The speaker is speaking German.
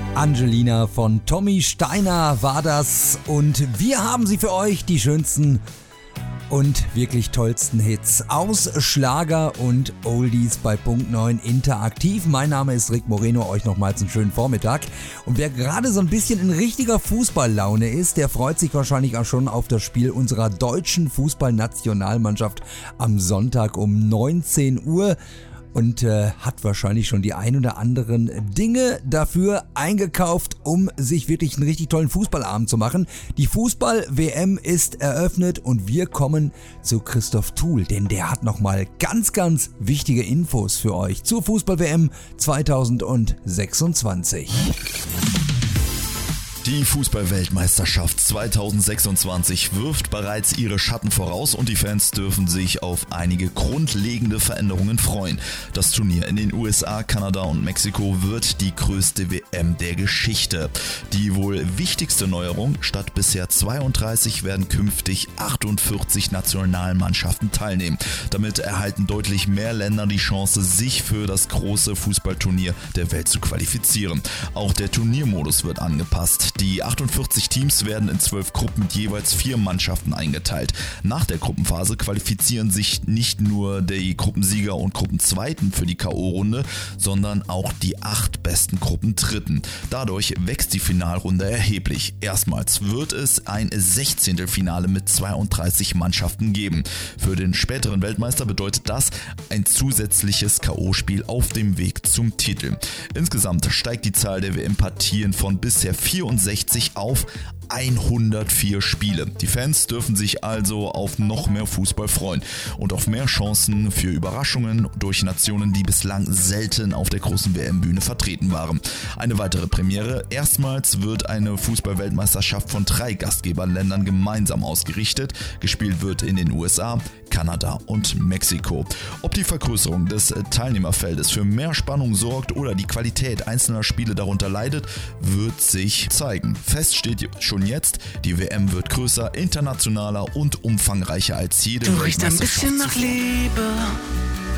Angelina von Tommy Steiner war das und wir haben sie für euch, die schönsten und wirklich tollsten Hits aus Schlager und Oldies bei Punkt 9 interaktiv. Mein Name ist Rick Moreno, euch nochmals einen schönen Vormittag. Und wer gerade so ein bisschen in richtiger Fußballlaune ist, der freut sich wahrscheinlich auch schon auf das Spiel unserer deutschen Fußballnationalmannschaft am Sonntag um 19 Uhr. Und hat wahrscheinlich schon die ein oder anderen Dinge dafür eingekauft, um sich wirklich einen richtig tollen Fußballabend zu machen. Die Fußball-WM ist eröffnet und wir kommen zu Christoph Thuhl, denn der hat nochmal ganz, ganz wichtige Infos für euch zur Fußball-WM 2026. Die Fußball-Weltmeisterschaft 2026 wirft bereits ihre Schatten voraus und die Fans dürfen sich auf einige grundlegende Veränderungen freuen. Das Turnier in den USA, Kanada und Mexiko wird die größte WM der Geschichte. Die wohl wichtigste Neuerung: statt bisher 32 werden künftig 48 Nationalmannschaften teilnehmen. Damit erhalten deutlich mehr Länder die Chance, sich für das große Fußballturnier der Welt zu qualifizieren. Auch der Turniermodus wird angepasst. Die 48 Teams werden in 12 Gruppen mit jeweils 4 Mannschaften eingeteilt. Nach der Gruppenphase qualifizieren sich nicht nur die Gruppensieger und Gruppenzweiten für die K.O.-Runde, sondern auch die 8 besten Gruppendritten. Dadurch wächst die Finalrunde erheblich. Erstmals wird es ein 16. Finale mit 32 Mannschaften geben. Für den späteren Weltmeister bedeutet das ein zusätzliches K.O.-Spiel auf dem Weg zum Titel. Insgesamt steigt die Zahl der WM-Partien von bisher 64 auf 104 Spiele. Die Fans dürfen sich also auf noch mehr Fußball freuen und auf mehr Chancen für Überraschungen durch Nationen, die bislang selten auf der großen WM-Bühne vertreten waren. Eine weitere Premiere: erstmals wird eine Fußball-Weltmeisterschaft von 3 Gastgeberländern gemeinsam ausgerichtet. Gespielt wird in den USA, Kanada und Mexiko. Ob die Vergrößerung des Teilnehmerfeldes für mehr Spannung sorgt oder die Qualität einzelner Spiele darunter leidet, wird sich zeigen. Fest steht schon jetzt: die WM wird größer, internationaler und umfangreicher als jede Du riechst ein Weltmeisterschaft bisschen nach zuvor. Liebe,